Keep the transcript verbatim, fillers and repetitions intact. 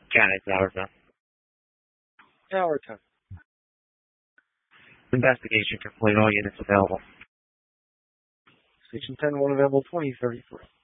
County, Tower ten. Tower ten. Investigation complete. All units available. Station ten, one available, twenty thirty-three.